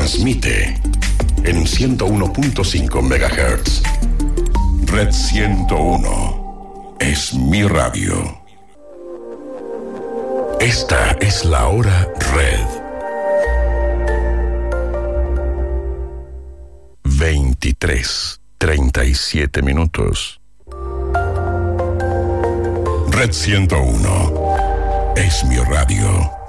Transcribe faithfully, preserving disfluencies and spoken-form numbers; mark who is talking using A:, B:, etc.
A: transmite en ciento uno punto cinco megahertz. Red ciento uno es mi radio. Esta es la hora Red. veintitrés, treinta y siete minutos. Red ciento uno es mi radio.